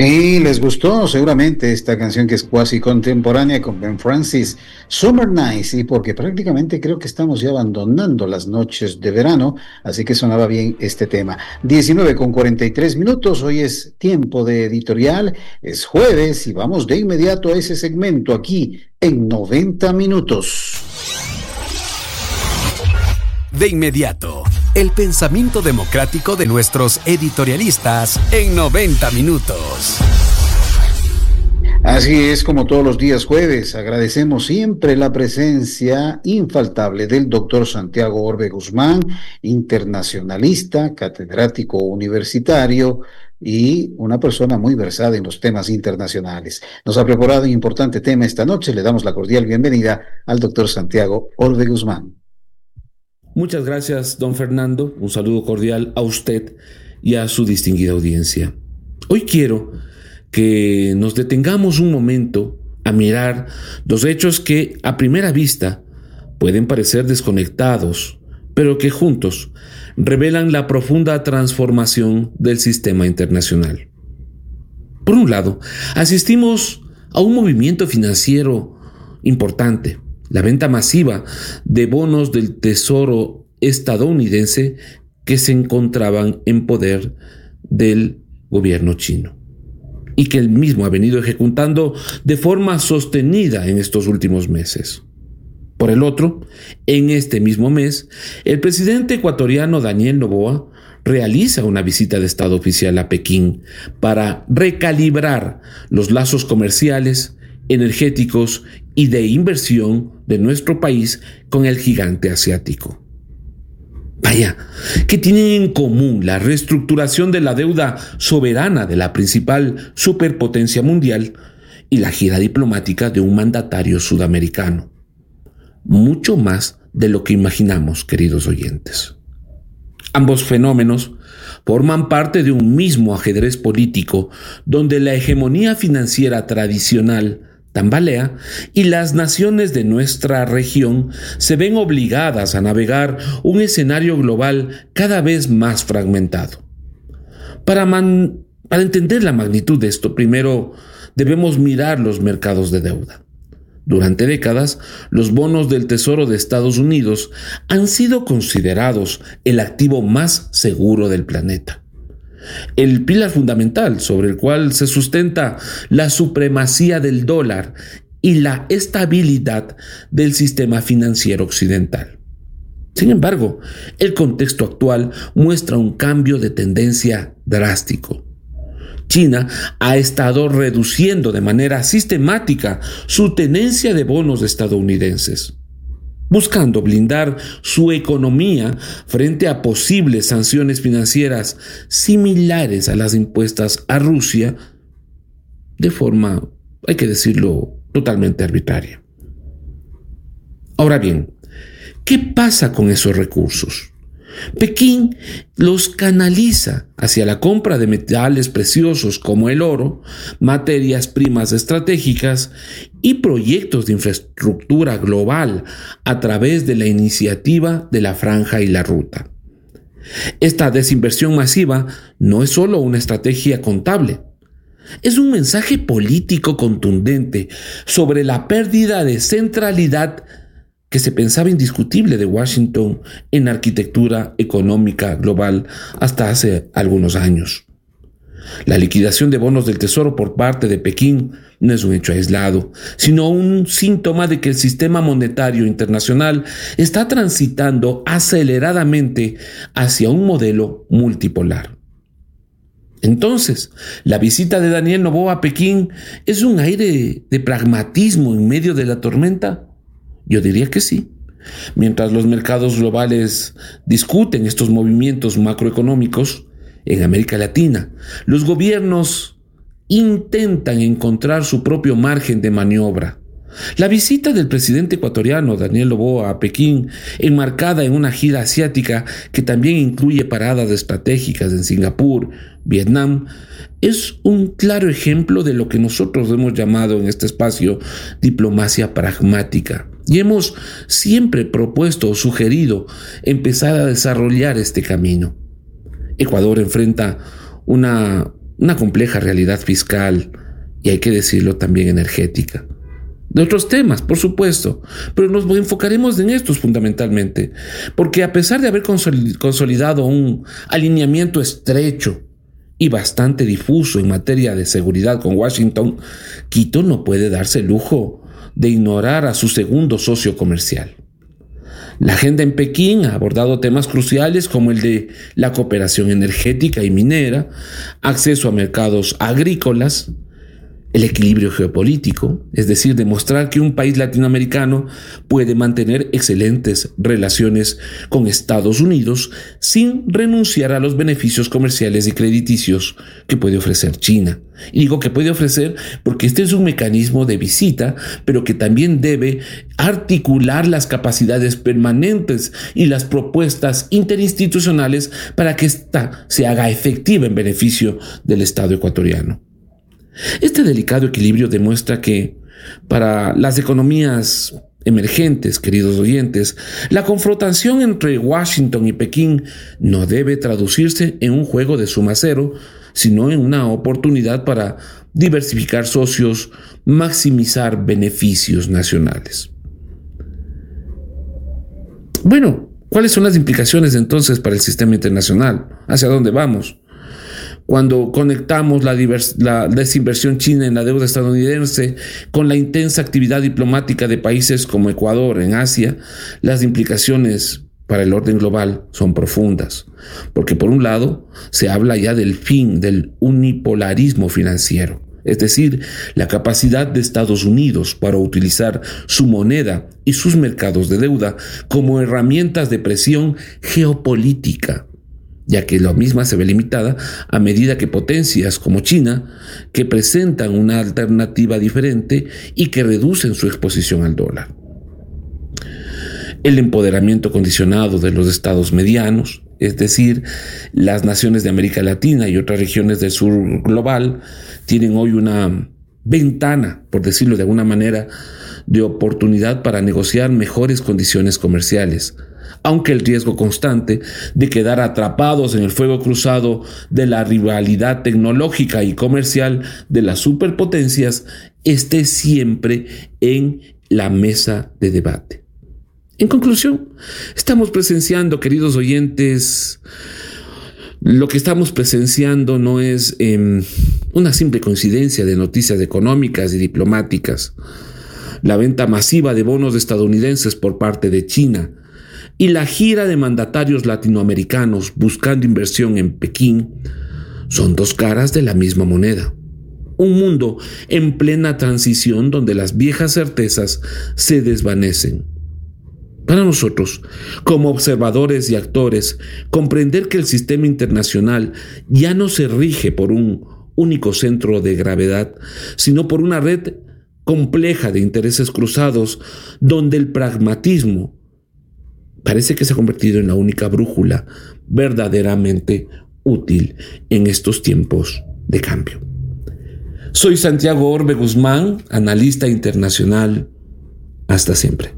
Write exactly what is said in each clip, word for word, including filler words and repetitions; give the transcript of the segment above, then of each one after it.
Y les gustó seguramente esta canción que es cuasi contemporánea con Ben Francis, Summer Nights, y porque prácticamente creo que estamos ya abandonando las noches de verano, así que sonaba bien este tema. diecinueve con cuarenta y tres minutos, hoy es tiempo de editorial, es jueves y vamos de inmediato a ese segmento aquí en noventa minutos. De inmediato, el pensamiento democrático de nuestros editorialistas en noventa minutos. Así es, como todos los días jueves, agradecemos siempre la presencia infaltable del doctor Santiago Orbe Guzmán, internacionalista, catedrático universitario y una persona muy versada en los temas internacionales. Nos ha preparado un importante tema esta noche. Le damos la cordial bienvenida al doctor Santiago Orbe Guzmán. Muchas gracias, don Fernando. Un saludo cordial a usted y a su distinguida audiencia. Hoy quiero que nos detengamos un momento a mirar los hechos que a primera vista pueden parecer desconectados, pero que juntos revelan la profunda transformación del sistema internacional. Por un lado, asistimos a un movimiento financiero importante, la venta masiva de bonos del Tesoro estadounidense que se encontraban en poder del gobierno chino y que él mismo ha venido ejecutando de forma sostenida en estos últimos meses. Por el otro, en este mismo mes, el presidente ecuatoriano Daniel Noboa realiza una visita de Estado oficial a Pekín para recalibrar los lazos comerciales, energéticos y de inversión de nuestro país con el gigante asiático. Vaya, ¿qué tienen en común la reestructuración de la deuda soberana de la principal superpotencia mundial y la gira diplomática de un mandatario sudamericano? Mucho más de lo que imaginamos, queridos oyentes. Ambos fenómenos forman parte de un mismo ajedrez político donde la hegemonía financiera tradicional tambalea y las naciones de nuestra región se ven obligadas a navegar un escenario global cada vez más fragmentado. Para, man, para entender la magnitud de esto, primero debemos mirar los mercados de deuda. Durante décadas, los bonos del Tesoro de Estados Unidos han sido considerados el activo más seguro del planeta. El pilar fundamental sobre el cual se sustenta la supremacía del dólar y la estabilidad del sistema financiero occidental. Sin embargo, el contexto actual muestra un cambio de tendencia drástico. China ha estado reduciendo de manera sistemática su tenencia de bonos estadounidenses, buscando blindar su economía frente a posibles sanciones financieras similares a las impuestas a Rusia de forma, hay que decirlo, totalmente arbitraria. Ahora bien, ¿qué pasa con esos recursos? Pekín los canaliza hacia la compra de metales preciosos como el oro, materias primas estratégicas y proyectos de infraestructura global a través de la iniciativa de la Franja y la Ruta. Esta desinversión masiva no es solo una estrategia contable, es un mensaje político contundente sobre la pérdida de centralidad que se pensaba indiscutible de Washington en arquitectura económica global hasta hace algunos años. La liquidación de bonos del Tesoro por parte de Pekín no es un hecho aislado, sino un síntoma de que el sistema monetario internacional está transitando aceleradamente hacia un modelo multipolar. Entonces, la visita de Daniel Noboa a Pekín es un aire de pragmatismo en medio de la tormenta. Yo diría que sí. Mientras los mercados globales discuten estos movimientos macroeconómicos, en América Latina, los gobiernos intentan encontrar su propio margen de maniobra. La visita del presidente ecuatoriano Daniel Noboa a Pekín, enmarcada en una gira asiática que también incluye paradas estratégicas en Singapur, Vietnam, es un claro ejemplo de lo que nosotros hemos llamado en este espacio diplomacia pragmática. Y hemos siempre propuesto o sugerido empezar a desarrollar este camino. Ecuador enfrenta una una compleja realidad fiscal y, hay que decirlo, también energética. De otros temas, por supuesto, pero nos enfocaremos en estos fundamentalmente, porque a pesar de haber consolidado un alineamiento estrecho y bastante difuso en materia de seguridad con Washington, Quito no puede darse el lujo de ignorar a su segundo socio comercial. La agenda en Pekín ha abordado temas cruciales como el de la cooperación energética y minera, acceso a mercados agrícolas, el equilibrio geopolítico, es decir, demostrar que un país latinoamericano puede mantener excelentes relaciones con Estados Unidos sin renunciar a los beneficios comerciales y crediticios que puede ofrecer China. Y digo que puede ofrecer porque este es un mecanismo de visita, pero que también debe articular las capacidades permanentes y las propuestas interinstitucionales para que ésta se haga efectiva en beneficio del Estado ecuatoriano. Este delicado equilibrio demuestra que, para las economías emergentes, queridos oyentes, la confrontación entre Washington y Pekín no debe traducirse en un juego de suma cero, sino en una oportunidad para diversificar socios, maximizar beneficios nacionales. Bueno, ¿cuáles son las implicaciones entonces para el sistema internacional? ¿Hacia dónde vamos? Cuando conectamos la, divers- la desinversión china en la deuda estadounidense con la intensa actividad diplomática de países como Ecuador en Asia, las implicaciones para el orden global son profundas, porque por un lado se habla ya del fin del unipolarismo financiero, es decir, la capacidad de Estados Unidos para utilizar su moneda y sus mercados de deuda como herramientas de presión geopolítica, ya que la misma se ve limitada a medida que potencias como China, que presentan una alternativa diferente y que reducen su exposición al dólar. El empoderamiento condicionado de los estados medianos, es decir, las naciones de América Latina y otras regiones del sur global, tienen hoy una ventana, por decirlo de alguna manera, de oportunidad para negociar mejores condiciones comerciales, aunque el riesgo constante de quedar atrapados en el fuego cruzado de la rivalidad tecnológica y comercial de las superpotencias esté siempre en la mesa de debate. En conclusión, estamos presenciando, queridos oyentes, lo que estamos presenciando no es eh, una simple coincidencia de noticias económicas y diplomáticas. La venta masiva de bonos estadounidenses por parte de China y la gira de mandatarios latinoamericanos buscando inversión en Pekín son dos caras de la misma moneda. Un mundo en plena transición donde las viejas certezas se desvanecen. Para nosotros, como observadores y actores, comprender que el sistema internacional ya no se rige por un único centro de gravedad, sino por una red compleja de intereses cruzados, donde el pragmatismo parece que se ha convertido en la única brújula verdaderamente útil en estos tiempos de cambio. Soy Santiago Orbe Guzmán, analista internacional. Hasta siempre.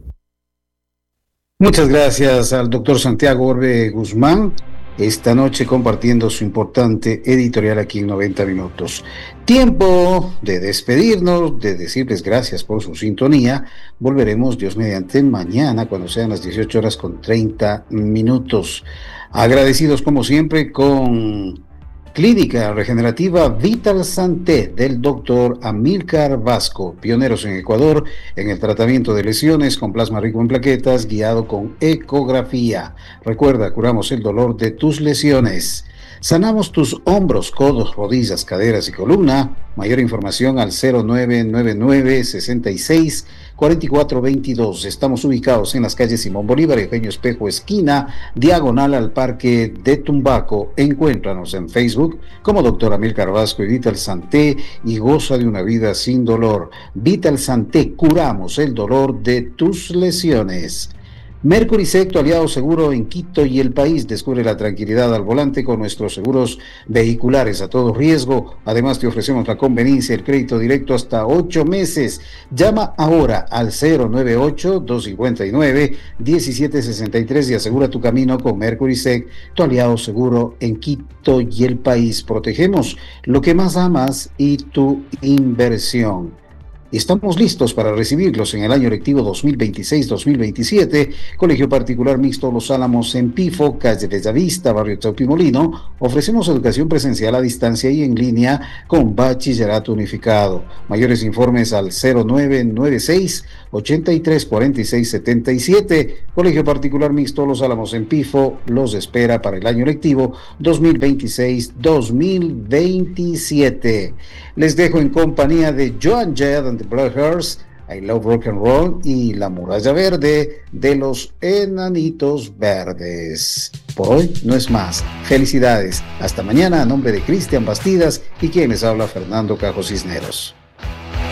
Muchas gracias al doctor Santiago Orbe Guzmán, esta noche compartiendo su importante editorial aquí en noventa minutos. Tiempo de despedirnos, de decirles gracias por su sintonía. Volveremos, Dios mediante, mañana cuando sean las dieciocho horas con treinta minutos. Agradecidos como siempre con Clínica Regenerativa Vital Santé del doctor Amílcar Vasco, pioneros en Ecuador en el tratamiento de lesiones con plasma rico en plaquetas, guiado con ecografía. Recuerda, curamos el dolor de tus lesiones. Sanamos tus hombros, codos, rodillas, caderas y columna. Mayor información al cero nueve nueve nueve, sesenta y seis, cuarenta y cuatro veintidós. Estamos ubicados en las calles Simón Bolívar, Eugenio Espejo, esquina, diagonal al Parque de Tumbaco. Encuéntranos en Facebook como doctor Amílcar Vasco y Vital Santé y goza de una vida sin dolor. Vital Santé, curamos el dolor de tus lesiones. Mercury Sec, tu aliado seguro en Quito y el país. Descubre la tranquilidad al volante con nuestros seguros vehiculares a todo riesgo. Además, te ofrecemos la conveniencia del crédito directo hasta ocho meses. Llama ahora al cero nueve ocho, dos cinco nueve, uno siete seis tres y asegura tu camino con Mercury Sec, tu aliado seguro en Quito y el país. Protegemos lo que más amas y tu inversión. Estamos listos para recibirlos en el año lectivo dos mil veintiséis dos mil veintisiete. Colegio Particular Mixto Los Álamos en Pifo, calle Bellavista, barrio Chaupimolino. Ofrecemos educación presencial a distancia y en línea con bachillerato unificado. Mayores informes al cero nueve nueve seis, ochenta y tres, cuarenta y seis, setenta y siete. Colegio Particular Mixto Los Álamos en Pifo los espera para el año lectivo dos mil veintiséis dos mil veintisiete. Les dejo en compañía de Joan Jett and the Bloodhearts, I Love Rock and Roll y La Muralla Verde de los Enanitos Verdes. Por hoy no es más. Felicidades. Hasta mañana a nombre de Cristian Bastidas y quien les habla, Fernando Cajo Cisneros.